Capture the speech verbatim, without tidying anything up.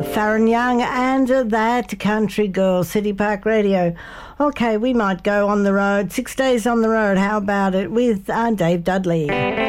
Farron Young and that Country Girl, City Park Radio. Okay, we might go on the road, six days on the road. How about it with uh, Dave Dudley?